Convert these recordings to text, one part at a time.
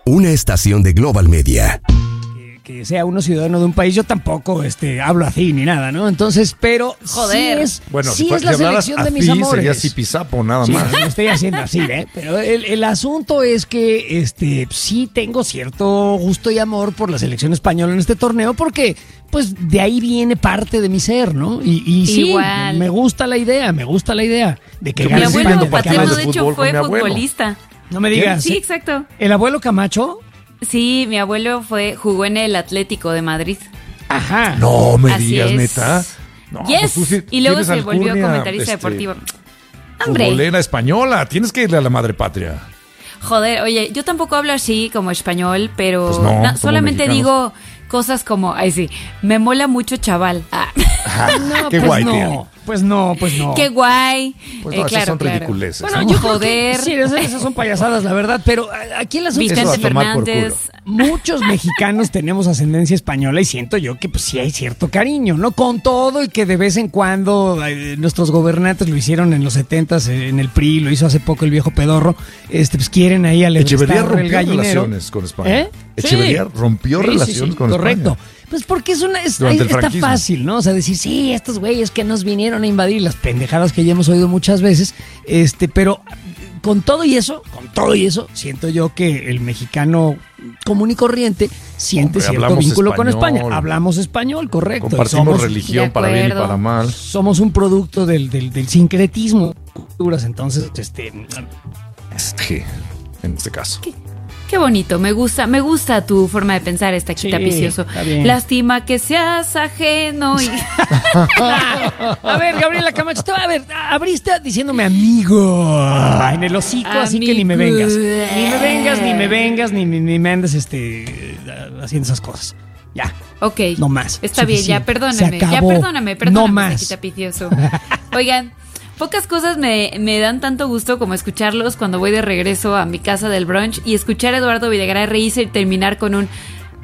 una estación de Global Media. Que sea uno ciudadano de un país, yo tampoco hablo así ni nada, ¿no? Entonces, pero joder. Sí es la selección de mis amores. Sería zipizapo nada más. Lo estoy haciendo así, ¿eh? Pero el asunto es que sí tengo cierto gusto y amor por la selección española en este torneo porque pues de ahí viene parte de mi ser, ¿no? Y sí, me gusta la idea de que mi abuelo España, paterno de hecho fue futbolista. No me digas. Sí, exacto. ¿El abuelo Camacho? Sí, mi abuelo jugó en el Atlético de Madrid. Ajá. No me Así digas, es. neta. No, Yes. pues tú sí Y luego tienes se volvió alcurnia, comentarista deportivo. Hombre, futbolera española. Tienes que irle a la madre patria. joder, oye, yo tampoco hablo así como español, pero Pues no, somos solamente mexicanos. digo cosas como, me mola mucho chaval. No, Qué pues guay, no. tía. Pues no. Qué guay. Pues no, esas son ridiculeces. Bueno, ¿no? yo creo Joder. que sí, esas son payasadas, la verdad, pero aquí el asunto Eso a Vicente tomar por Fernández. muchos mexicanos tenemos ascendencia española y siento yo que pues sí hay cierto cariño, ¿no? Con todo y que de vez en cuando nuestros gobernantes lo hicieron en los 70s en el PRI, lo hizo hace poco el viejo pedorro, pues quieren ahí Echeverría el rompió gallinero. relaciones con España. ¿Eh? Echeverría Sí. rompió Sí, relaciones con correcto. España. Pues porque Durante el está franquismo. fácil, ¿no? O sea, decir, sí, estos güeyes que nos vinieron a invadir, las pendejadas que ya hemos oído muchas veces, pero con todo y eso, siento yo que el mexicano común y corriente siente Hombre, cierto hablamos vínculo con español. España. Hablamos español, correcto. Compartimos de religión para bien y acuerdo. para mal. Somos un producto del sincretismo de culturas, entonces, Sí, en este caso. Qué bonito, me gusta tu forma de pensar, Estaquita Sí, Picioso. está bien. Lástima que seas ajeno y... A ver, Gabriela Camacho, abriste diciéndome amigo en el hocico, así que ni me vengas. Ni me andes haciendo esas cosas. Ya. Ok. No más. Está bien, ya Suficiente. perdóname. Se acabó. Perdóname, No más. Estaquita Picioso. Oigan, pocas cosas me dan tanto gusto como escucharlos cuando voy de regreso a mi casa del brunch y escuchar a Eduardo Videgaray reírse y terminar con un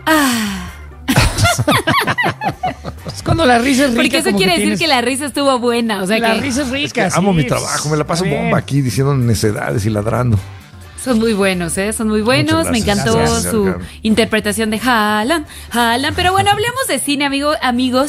Es cuando la risa es rica. porque eso como quiere decir tienes- que la risa estuvo buena, o sea la que risa es rica. Amo sí, mi trabajo, me la paso está bien. bomba aquí diciendo necedades y ladrando. son muy buenos, son muy buenos. Muchas Me gracias. encantó Gracias, su Carmen. interpretación de Haaland. Pero bueno, hablemos de cine, amigos.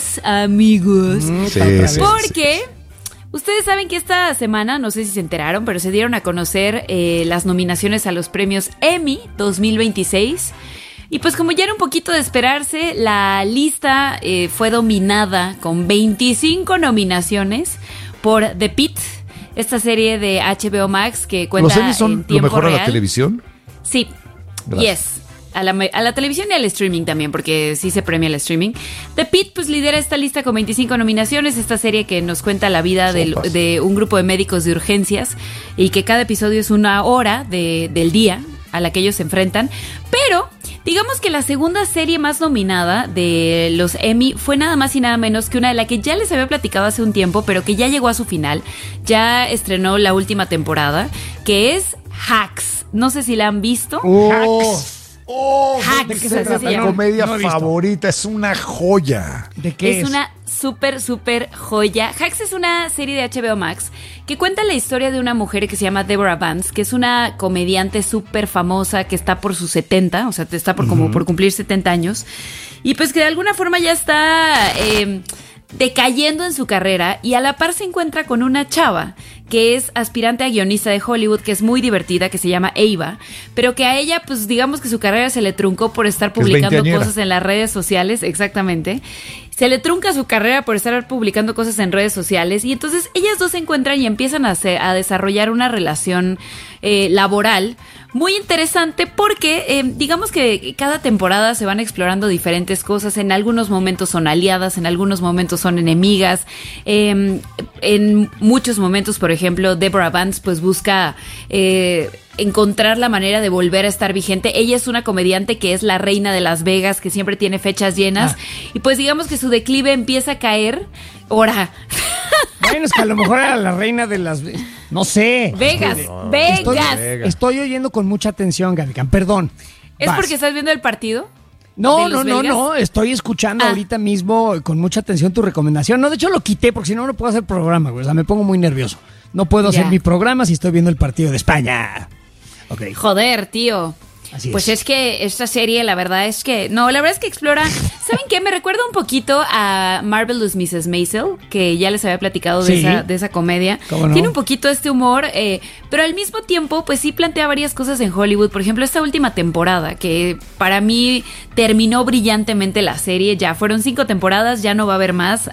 Sí, sí. Porque ustedes saben que esta semana, no sé si se enteraron, pero se dieron a conocer las nominaciones a los premios Emmy 2026. Y pues como ya era un poquito de esperarse, la lista fue dominada con 25 nominaciones por The Pitt, esta serie de HBO Max que cuenta ¿Los Emmys son en lo tiempo mejor a real. la televisión? Sí, Gracias. yes. A la televisión y al streaming también, porque sí se premia el streaming. The Pitt pues lidera esta lista con 25 nominaciones, esta serie que nos cuenta la vida Sopas. de un grupo de médicos de urgencias y que cada episodio es una hora del día a la que ellos se enfrentan. Pero digamos que la segunda serie más nominada de los Emmy fue nada más y nada menos que una de la que ya les había platicado hace un tiempo, pero que ya llegó a su final, ya estrenó la última temporada, que es Hacks. No sé si la han visto. Hacks, ¿de qué así se se trata? Mi llama. comedia No he visto. favorita, es una joya. ¿De qué Es una súper joya. Hacks es una serie de HBO Max que cuenta la historia de una mujer que se llama Deborah Vance, que es una comediante súper famosa que está por sus 70, o sea, está como por cumplir 70 años. Y pues que de alguna forma ya está decayendo en su carrera y a la par se encuentra con una chava que es aspirante a guionista de Hollywood, que es muy divertida, que se llama Ava, pero que a ella, pues digamos que su carrera se le truncó por estar Que es publicando veinteañera. cosas en las redes sociales, exactamente. Se le trunca su carrera por estar publicando cosas en redes sociales y entonces ellas dos se encuentran y empiezan a desarrollar una relación laboral muy interesante porque digamos que cada temporada se van explorando diferentes cosas. En algunos momentos son aliadas, en algunos momentos son enemigas. En muchos momentos, por ejemplo, Deborah Vance pues busca encontrar la manera de volver a estar vigente. Ella es una comediante que es la reina de Las Vegas, que siempre tiene fechas llenas y pues digamos que su declive empieza a caer. Ahora, Bueno, es que a lo mejor era la reina de las... No sé. Vegas, Estoy, Vegas. estoy oyendo con mucha atención, Gavican. Perdón. ¿Es Vas. porque estás viendo el partido? No, de los belgas? no. Estoy escuchando Ah. ahorita mismo con mucha atención tu recomendación. No, de hecho lo quité porque si no, no puedo hacer programa, güey. O sea, me pongo muy nervioso. No puedo hacer Ya. mi programa si estoy viendo el partido de España. Ok. Joder, tío. Así Pues es que esta serie, la verdad es que explora, ¿saben qué? Me recuerda un poquito a Marvelous Mrs. Maisel, que ya les había platicado de esa comedia. ¿Cómo no? Tiene un poquito este humor, pero al mismo tiempo, pues sí plantea varias cosas en Hollywood. Por ejemplo, esta última temporada, que para mí terminó brillantemente la serie. Ya fueron 5 temporadas, ya no va a haber más.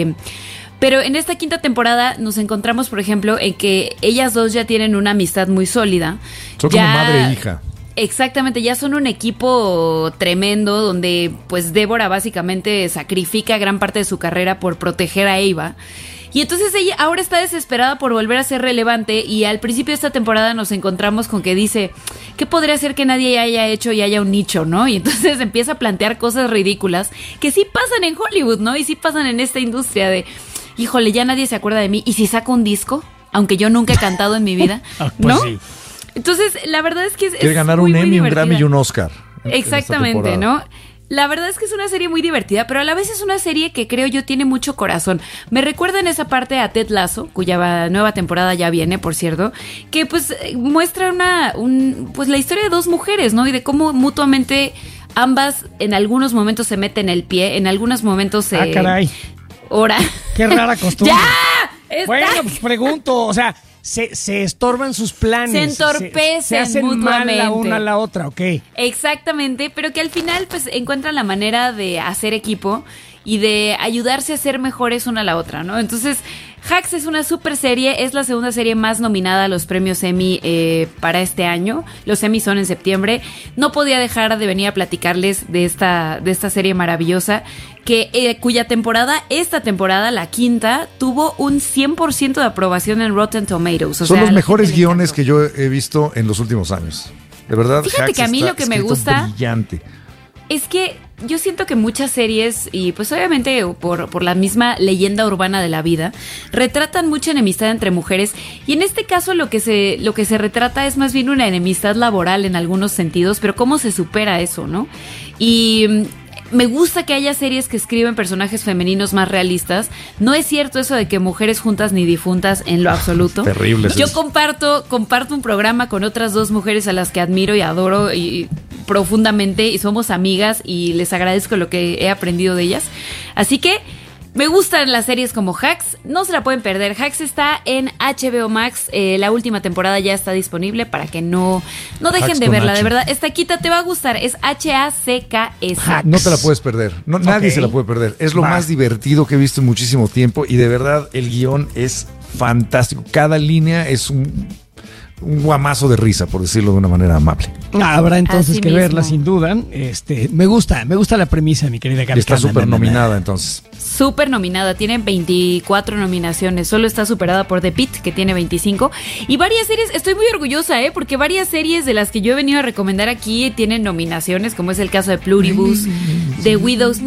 Pero en esta 5ª temporada nos encontramos, por ejemplo, en que ellas dos ya tienen una amistad muy sólida. Son como madre e hija. Exactamente, ya son un equipo tremendo donde pues Débora básicamente sacrifica gran parte de su carrera por proteger a Ava. Y entonces ella ahora está desesperada por volver a ser relevante y al principio de esta temporada nos encontramos con que dice, ¿qué podría ser que nadie haya hecho y haya un nicho, no? Y entonces empieza a plantear cosas ridículas que sí pasan en Hollywood, ¿no? Y sí pasan en esta industria de, híjole, ya nadie se acuerda de mí. ¿Y si saco un disco? Aunque yo nunca he cantado en mi vida, ¿no? Pues sí. Entonces, la verdad es que Quiere ganar muy, un muy Emmy, un divertida. Grammy y un Oscar. Exactamente, ¿no? La verdad es que es una serie muy divertida, pero a la vez es una serie que creo yo tiene mucho corazón. Me recuerda en esa parte a Ted Lasso, cuya nueva temporada ya viene, por cierto, que pues muestra pues la historia de 2 mujeres, ¿no? Y de cómo mutuamente ambas en algunos momentos se meten el pie, en algunos momentos se... Ah, caray. Ahora. Qué rara costumbre. ¡Ya! Bueno, pues pregunto, o sea, se estorban sus planes. Se entorpecen se hacen mutuamente. mal la una a la otra, ¿ok? Exactamente, pero que al final pues encuentran la manera de hacer equipo y de ayudarse a ser mejores una a la otra, ¿no? Entonces, Hacks es una super serie, es la segunda serie más nominada a los premios Emmy para este año. Los Emmy son en septiembre. No podía dejar de venir a platicarles de esta serie maravillosa cuya esta temporada, la 5ª, tuvo un 100% de aprobación en Rotten Tomatoes. Son los mejores guiones que yo he visto en los últimos años. De verdad, Fíjate Hacks que a mí está lo que me escrito gusta brillante. es que yo siento que muchas series, y pues obviamente por la misma leyenda urbana de la vida, retratan mucha enemistad entre mujeres, y en este caso lo que se retrata es más bien una enemistad laboral en algunos sentidos, pero cómo se supera eso, ¿no? Y me gusta que haya series que escriben personajes femeninos más realistas. No es cierto eso de que mujeres juntas ni difuntas en lo absoluto. Terrible. Yo comparto un programa con otras 2 mujeres a las que admiro y adoro y profundamente, y somos amigas y les agradezco lo que he aprendido de ellas. Así que me gustan las series como Hacks, no se la pueden perder. Hacks está en HBO Max, la última temporada ya está disponible para que no dejen Hacks de con verla, H. de verdad. Esta quita te va a gustar, es Hacks. No te la puedes perder. No, nadie Ok. se la puede perder. Es lo Va. más divertido que he visto en muchísimo tiempo y de verdad el guión es fantástico. Cada línea es un guamazo de risa, por decirlo de una manera amable. Habrá entonces Así que mismo. verla sin duda. Me gusta la premisa, mi querida Gaby. Y está súper nominada entonces. Súper nominada, tiene 24 nominaciones, solo está superada por The Pitt, que tiene 25, y varias series, estoy muy orgullosa, porque varias series de las que yo he venido a recomendar aquí tienen nominaciones, como es el caso de Pluribus, The Widows.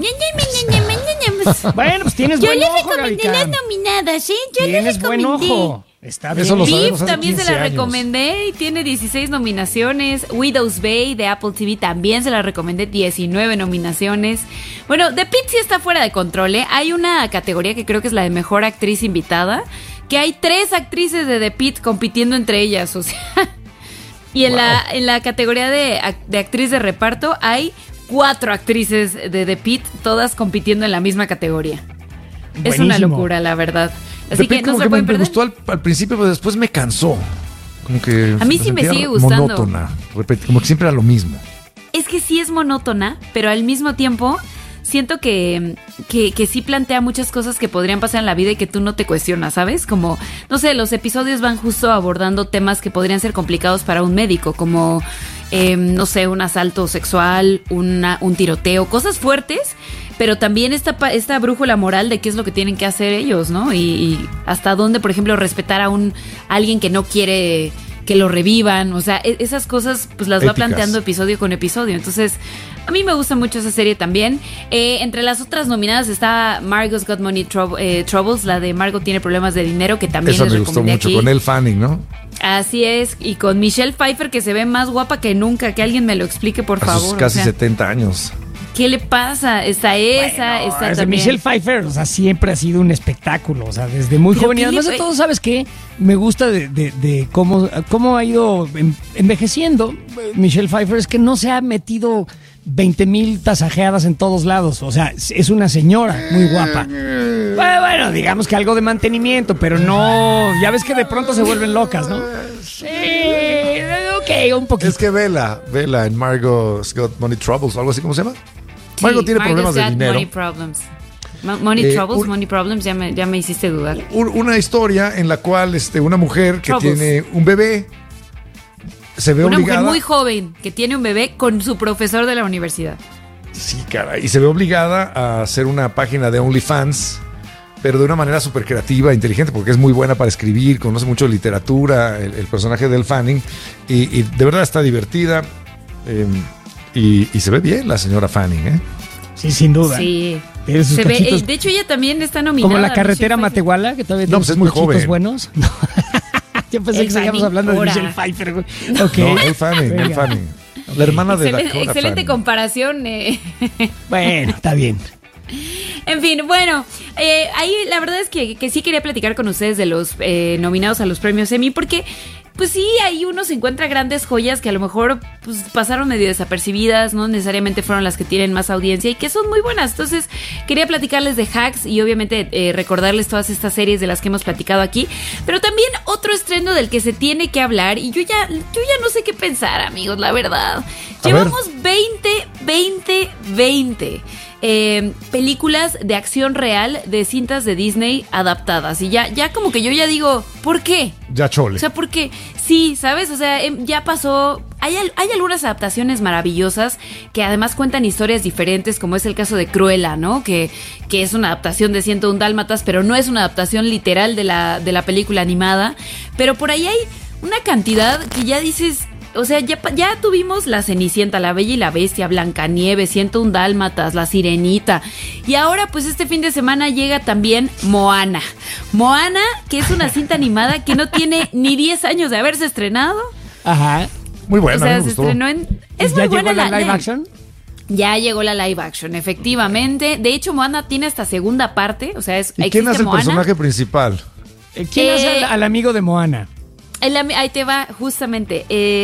Bueno, pues tienes Yo buen les ojo, recomendé Gaby. las nominadas, yo les Tienes buen recomendé. ojo. Está bien. Eso lo sabemos Beef hace también se 15 la años. recomendé y tiene 16 nominaciones. Widow's Bay de Apple TV también se la recomendé, 19 nominaciones. Bueno, The Pitt sí está fuera de control, ¿eh? Hay una categoría que creo que es la de mejor actriz invitada, que hay 3 actrices de The Pitt compitiendo entre ellas, o sea. Y en la categoría de actriz de reparto hay 4 actrices de The Pitt, todas compitiendo en la misma categoría. Es una Buenísimo. locura, la verdad. The Así que Pitt no como se que la pueden me perder. gustó al principio, pero después me cansó. Como que A mí sí me sentía sigue gustando. monótona, como que siempre era lo mismo. Es que sí es monótona, pero al mismo tiempo siento que sí plantea muchas cosas que podrían pasar en la vida y que tú no te cuestionas, ¿sabes? Como, no sé, los episodios van justo abordando temas que podrían ser complicados para un médico, como, no sé, un asalto sexual, un tiroteo, cosas fuertes, pero también esta brújula moral de qué es lo que tienen que hacer ellos, ¿no? Y hasta dónde, por ejemplo, respetar a alguien que no quiere que lo revivan, o sea, esas cosas pues las va Éticas. planteando episodio con episodio. Entonces, a mí me gusta mucho esa serie también. Entre las otras nominadas está Margot's Got Money Troubles, la de Margot tiene problemas de dinero, que también Esa les me gustó recomendé mucho, aquí. con Elle Fanning, ¿no? Así es, y con Michelle Pfeiffer, que se ve más guapa que nunca, que alguien me lo explique, por A favor. sus casi o sea, 70 años. ¿Qué le pasa? Está esa, Bueno, está es de también. Michelle Pfeiffer, o sea, siempre ha sido un espectáculo, o sea, desde muy Pero joven. Y ¿qué además le de fue? todo, ¿sabes qué? Me gusta de cómo ha ido envejeciendo Michelle Pfeiffer, es que no se ha metido 20,000 tasajeadas en todos lados, o sea, es una señora muy guapa. Bueno, digamos que algo de mantenimiento, pero no, ya ves que de pronto se vuelven locas, ¿no? Sí, ok, un poquito. Es que Vela en Margot's Got Money Troubles, o algo así, ¿cómo se llama? Sí, Margot tiene problemas de got dinero. Money problems. Money troubles, money problems, ya me hiciste dudar. Una historia en la cual una mujer que Troubles. tiene un bebé se ve Una obligada. mujer muy joven que tiene un bebé con su profesor de la universidad. Sí, caray. Y se ve obligada a hacer una página de OnlyFans, pero de una manera súper creativa, inteligente, porque es muy buena para escribir, conoce mucho de literatura, el personaje de Elle Fanning, y de verdad está divertida. Y se ve bien la señora Fanning, ¿eh? Sí, sin duda. Sí. Tiene sus Se ve, cachitos- de hecho, ella también está nominada. Como la carretera Michelle Pfeiffer. Matehuala, que todavía No, tiene pues es sus muy cachitos joven. buenos. No. Yo pensé Elle que seguíamos Fanning, hablando de ahora. Michelle Pfeiffer. güey. Ok. No, Elle Fanning, Venga. Elle Fanning. La hermana de Dakota Excelente Fanning. comparación. Bueno, está bien. En fin, bueno, ahí la verdad es que sí quería platicar con ustedes de los nominados a los premios Emmy, porque pues sí, ahí uno se encuentra grandes joyas que a lo mejor pues, pasaron medio desapercibidas, no necesariamente fueron las que tienen más audiencia y que son muy buenas. Entonces quería platicarles de Hacks y obviamente recordarles todas estas series de las que hemos platicado aquí, pero también otro estreno del que se tiene que hablar y yo ya no sé qué pensar, amigos, la verdad. Llevamos 20 películas de acción real de cintas de Disney adaptadas. Y ya como que yo ya digo, ¿por qué? Ya chole. O sea, porque sí, ¿sabes? O sea, ya pasó. Hay algunas adaptaciones maravillosas que además cuentan historias diferentes, como es el caso de Cruella, ¿no? Que es una adaptación de 101 Dálmatas, pero no es una adaptación literal de la película animada. Pero por ahí hay una cantidad que ya dices. O sea, ya tuvimos La Cenicienta, La Bella y la Bestia, Blancanieves, 101 Dálmatas, La Sirenita. Y ahora, pues este fin de semana llega también Moana. Moana, que es una cinta animada que no tiene ni 10 años de haberse estrenado. Ajá. Muy buena, O sea, me se gustó. estrenó en... Es ¿Ya muy buena llegó la live action? Ya llegó la live action, efectivamente. De hecho, Moana tiene esta segunda parte. O sea, ¿Y quién existe hace el Moana. personaje principal? ¿Quién hace al amigo de Moana? Ahí te va, justamente.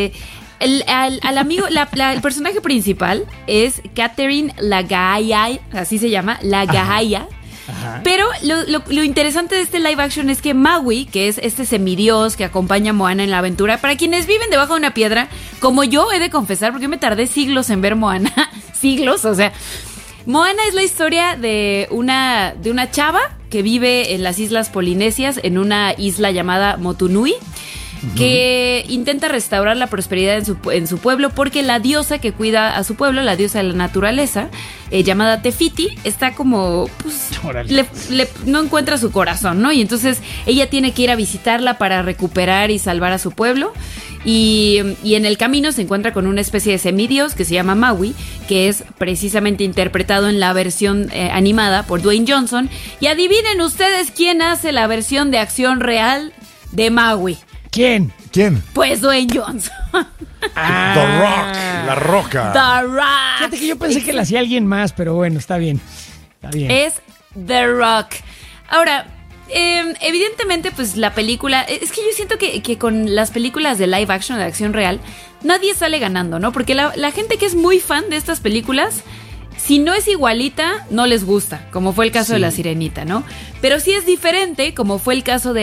Al amigo, el personaje principal es Catherine Lagaya, así se llama, Lagaya. Ajá. Pero lo interesante de este live action es que Maui, que es este semidios que acompaña a Moana en la aventura, para quienes viven debajo de una piedra, como yo he de confesar, porque me tardé siglos en ver Moana, siglos, o sea, Moana es la historia de una chava que vive en las islas polinesias, en una isla llamada Motunui, que intenta restaurar la prosperidad en su pueblo porque la diosa que cuida a su pueblo, la diosa de la naturaleza, llamada Tefiti, está como, pues, Órale. no encuentra su corazón, ¿no? Y entonces ella tiene que ir a visitarla para recuperar y salvar a su pueblo. Y en el camino se encuentra con una especie de semidios que se llama Maui, que es precisamente interpretado en la versión animada por Dwayne Johnson. Y adivinen ustedes quién hace la versión de acción real de Maui. ¿Quién? ¿Quién? Pues Dwayne Johnson. The Rock, La Roca. The Rock. Fíjate que yo pensé que la hacía alguien más, pero bueno, está bien. Está bien. Es The Rock. Ahora, evidentemente, pues la película... Es que yo siento que con las películas de live action, de acción real, nadie sale ganando, ¿no? Porque la gente que es muy fan de estas películas... Si no es igualita, no les gusta, como fue el caso de La Sirenita, ¿no? Pero si es diferente, como fue el caso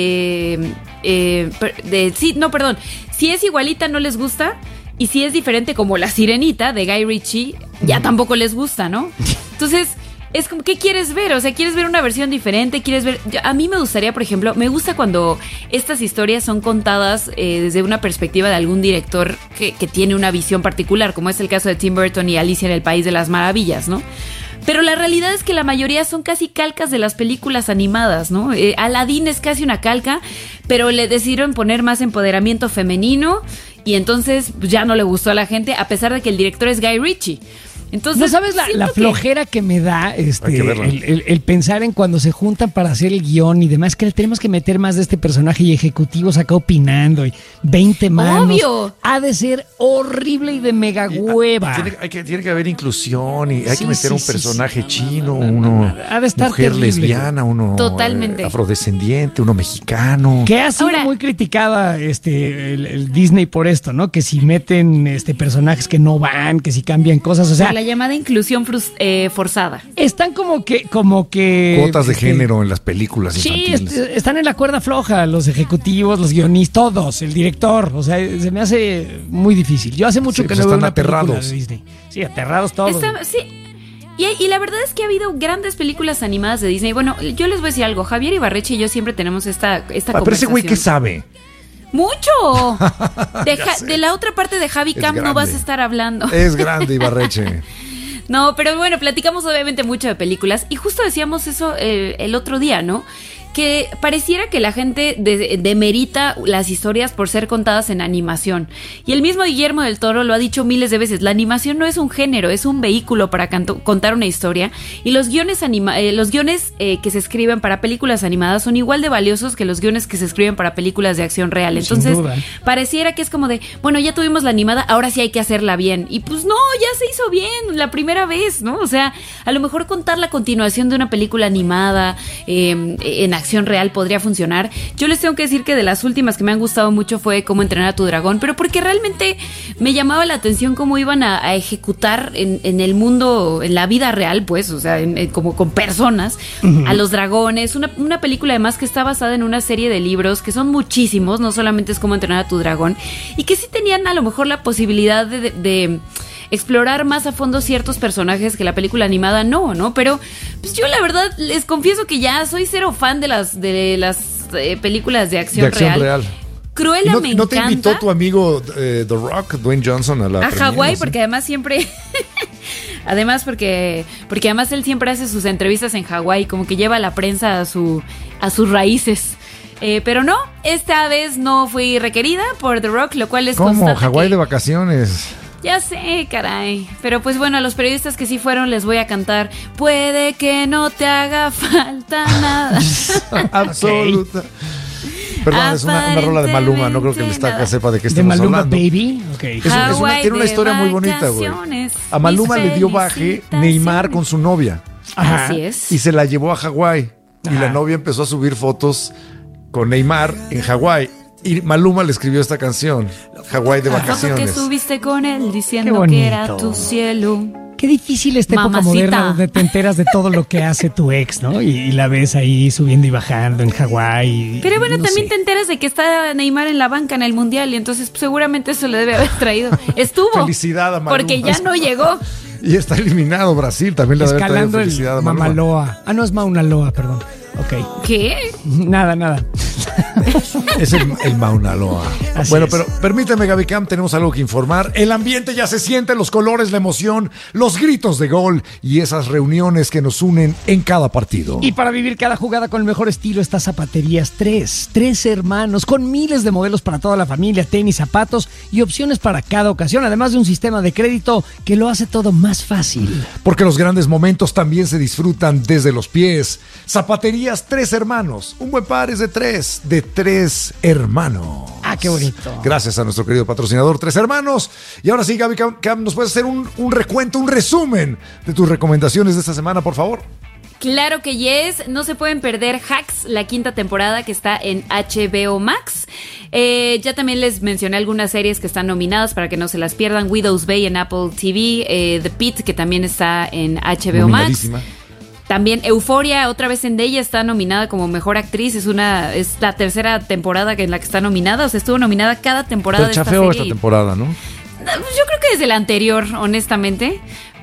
si es igualita, no les gusta. Y si es diferente, como La Sirenita de Guy Ritchie, ya tampoco les gusta, ¿no? Entonces, es como, ¿qué quieres ver? O sea, ¿quieres ver una versión diferente? ¿Quieres ver...? A mí me gustaría, por ejemplo, me gusta cuando estas historias son contadas desde una perspectiva de algún director que tiene una visión particular, como es el caso de Tim Burton y Alicia en el País de las Maravillas, ¿no? Pero la realidad es que la mayoría son casi calcas de las películas animadas, ¿no? Aladdin es casi una calca, pero le decidieron poner más empoderamiento femenino y entonces pues, ya no le gustó a la gente, a pesar de que el director es Guy Ritchie. Entonces, ¿No sabes la siento que- flojera que me da Hay que verla. el pensar en cuando se juntan para hacer el guión y demás, que le tenemos que meter más de este personaje y ejecutivos acá opinando y 20 manos? Obvio. Ha de ser horrible y de mega hueva. Tiene que haber inclusión y hay Sí, que meter un sí, personaje sí. chino, No, uno ha de estar mujer terrible. lesbiana, uno Totalmente. afrodescendiente, uno mexicano. Que ha sido Ahora- muy criticada el Disney por esto, ¿no? Que si meten personajes que no van, que si cambian cosas, o sea, la llamada inclusión forzada. están como que Cuotas de género en las películas Sí, infantiles. están en la cuerda floja los ejecutivos, los guionistas, todos, el director. O sea, se me hace muy difícil. Yo hace mucho Sí, que pues no veo están una película aterrados. de Disney. Sí, aterrados todos. Sí. Y la verdad es que ha habido grandes películas animadas de Disney. Bueno, yo les voy a decir algo. Javier Ibarreche y yo siempre tenemos esta Pero ese conversación. güey, ¿qué sabe? ¡Mucho! Ya sé. De la otra parte de Javi Es Cam no grande. vas a estar hablando. Es grande Ibarreche. No, pero bueno, platicamos obviamente mucho de películas y justo decíamos eso el otro día, ¿no? Que pareciera que la gente demerita las historias por ser contadas en animación. Y el mismo Guillermo del Toro lo ha dicho miles de veces, la animación no es un género, es un vehículo para contar una historia. Y los guiones que se escriben para películas animadas son igual de valiosos que los guiones que se escriben para películas de acción real. Sin Entonces, duda. pareciera que es como de, bueno, ya tuvimos la animada, ahora sí hay que hacerla bien. Y pues no, ya se hizo bien la primera vez, ¿no? O sea, a lo mejor contar la continuación de una película animada en acción real podría funcionar. Yo les tengo que decir que de las últimas que me han gustado mucho fue Cómo entrenar a tu dragón, pero porque realmente me llamaba la atención cómo iban a ejecutar en el mundo, en la vida real, pues, o sea, como con personas, a los dragones. Una película además que está basada en una serie de libros que son muchísimos, no solamente es Cómo entrenar a tu dragón, y que sí tenían a lo mejor la posibilidad de explorar más a fondo ciertos personajes que la película animada no, pero pues yo la verdad les confieso que ya soy cero fan de las películas de acción real. Cruella ¿No, me ¿No te encanta. invitó tu amigo The Rock, Dwayne Johnson, a la A premier, Hawái, no sé? porque además siempre además porque además él siempre hace sus entrevistas en Hawái, como que lleva a la prensa a sus raíces. Pero no, esta vez no fui requerida por The Rock, lo cual es ¿Cómo? Hawái de vacaciones. Ya sé, caray. Pero pues bueno, a los periodistas que sí fueron les voy a cantar Puede que no te haga falta nada. Absoluta. Perdón, es una rola de Maluma, no creo que el estaca sepa de qué De estamos Maluma hablando. Baby. Ok. Tiene una historia muy bonita, güey. A Maluma le dio baje Neymar con su novia Ajá. Así es. y se la llevó a Hawái. Y Ajá. la novia empezó a subir fotos con Neymar en Hawái. Y Maluma le escribió esta canción, Hawái de La foto que vacaciones. subiste con él Qué diciendo bonito. que era tu cielo. Qué difícil esta época Mamacita. moderna donde te enteras de todo lo que hace tu ex, ¿no? Y la ves ahí subiendo y bajando en Hawái. Pero bueno, no también sé. te enteras de que está Neymar en la banca en el Mundial y entonces seguramente eso le debe haber traído. Estuvo. Felicidad a Maluma. Porque ya no llegó. Y está eliminado Brasil, también le debe haber traído Escalando felicidad a el Maluma. Mamaloa. Ah, no, es Mauna Loa, perdón. Ok. ¿Qué? Nada. Es el Mauna Loa. Así Bueno, es. pero permíteme, Gaby Cam, tenemos algo que informar. El ambiente ya se siente, los colores, la emoción, los gritos de gol y esas reuniones que nos unen en cada partido. Y para vivir cada jugada con el mejor estilo está Zapaterías 3. 3 hermanos con miles de modelos para toda la familia, tenis, zapatos y opciones para cada ocasión, además de un sistema de crédito que lo hace todo más fácil. Porque los grandes momentos también se disfrutan desde los pies. Zapaterías 3 hermanos. Un buen par es de 3 hermanos. Ah, qué bonito. Gracias a nuestro querido patrocinador 3 hermanos. Y ahora sí, Gaby Cam, ¿nos puedes hacer un recuento, un resumen de tus recomendaciones de esta semana, por favor? Claro que yes, no se pueden perder Hacks, la 5ª temporada que está en HBO Max. Ya también les mencioné algunas series que están nominadas para que no se las pierdan. Widow's Bay en Apple TV, The Pitt, que también está en HBO Max. Nominadísima. También Euphoria, otra vez Zendaya está nominada como mejor actriz. Es la 3era temporada en la que está nominada. O sea, estuvo nominada cada temporada Te de esta chafeó serie. esta temporada, ¿no? Yo creo que desde la anterior, honestamente.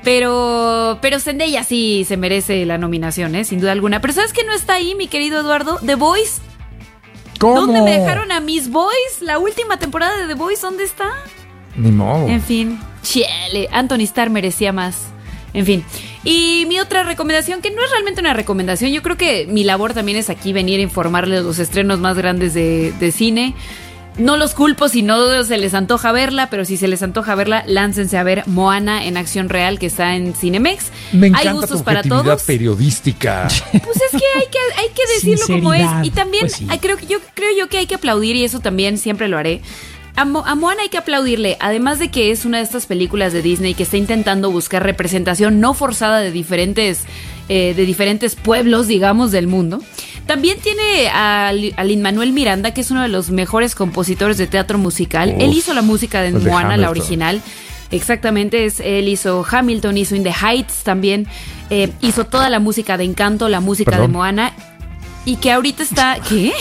Pero Zendaya sí se merece la nominación, sin duda alguna. Pero ¿sabes qué no está ahí, mi querido Eduardo? The Voice. ¿Cómo? ¿Dónde me dejaron a Miss Boys? La última temporada de The Voice, ¿dónde está? Ni modo. En fin, chale, Anthony Starr merecía más. En fin. Y mi otra recomendación, que no es realmente una recomendación, yo creo que mi labor también es aquí venir a informarles los estrenos más grandes de cine. No los culpo si no se les antoja verla, pero si se les antoja verla, láncense a ver Moana en acción real, que está en Cinemex. Me encanta Hay gustos tu para objetividad todos. periodística. Pues es que hay que decirlo como es. Sinceridad. Y también Pues sí. creo yo que hay que aplaudir, y eso también siempre lo haré. A Moana hay que aplaudirle, además de que es una de estas películas de Disney que está intentando buscar representación no forzada de diferentes pueblos, digamos, del mundo. También tiene a Lin-Manuel Miranda, que es uno de los mejores compositores de teatro musical. Uf, Él hizo la música de pues de Moana, la Hamilton. original. Exactamente, él hizo Hamilton, hizo In the Heights también, hizo toda la música de Encanto, la música Perdón. de Moana, y que ahorita está... ¿Qué?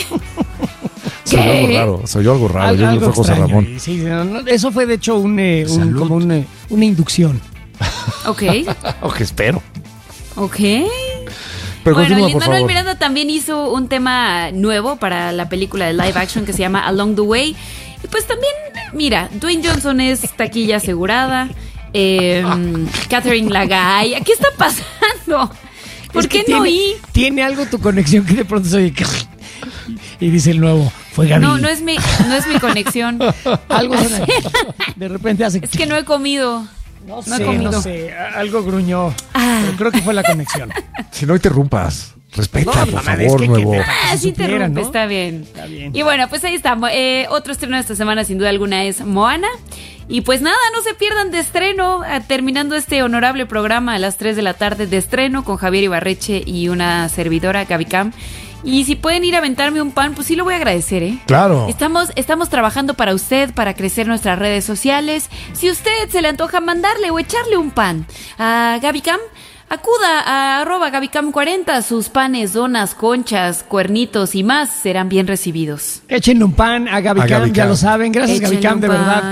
Soy yo algo raro. Yo creo que fue José extraño. Ramón. Sí, no, eso fue de hecho Salud. como una inducción. Ok, Ok, espero. ok. Pero Bueno, continúa, por Lin-Manuel favor. Miranda también hizo un tema nuevo para la película de live action que se llama Along the Way. Y pues también, mira, Dwayne Johnson es taquilla asegurada. Catherine Lagay. ¿Qué está pasando? ¿Por Es que qué no oí? Tiene algo tu conexión que de pronto se oye y dice el nuevo, fue Gaby. No es mi conexión. Algo suena. De repente hace... Es que no he comido. No no he comido. no sé, algo gruñó. Ah. Pero creo que fue la conexión. Si no interrumpas. Respeta, No, por mamá, favor, es que nuevo. para que Sí supiera, interrumpe, ¿no? está bien. Está bien. Y bueno, pues ahí está. Otro estreno de esta semana, sin duda alguna, es Moana. Y pues nada, no se pierdan de estreno, terminando este honorable programa a las 3 de la tarde de estreno con Javier Ibarreche y una servidora, Gaby Cam. Y si pueden ir a aventarme un pan, pues sí lo voy a agradecer, ¿eh? Claro. Estamos trabajando para usted, para crecer nuestras redes sociales. Si usted se le antoja mandarle o echarle un pan a Gaby Cam, acuda a @GabyCam40. Sus panes, donas, conchas, cuernitos y más serán bien recibidos. Échenle un pan a Gaby A Cam, Gaby ya Cam. lo saben. Gracias, Gaby Échenle Cam, un de verdad. pan.